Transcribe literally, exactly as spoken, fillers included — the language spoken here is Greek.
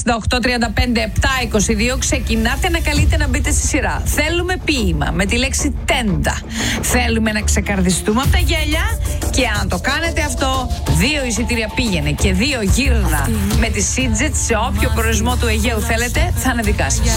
εξήντα οκτώ τριάντα πέντε επτά είκοσι δύο ξεκινάτε να καλείτε να μπείτε στη σειρά. Θέλουμε ποίημα με τη λέξη τέντα. Θέλουμε να ξεκαρδιστούμε από τα γέλια και αν το κάνετε αυτό, δύο εισιτήρια πήγαινε και δύο γύρνα με τη Σίτζετ σε όποιο προορισμό του Αιγαίου θέλετε, θα είναι δικά σας.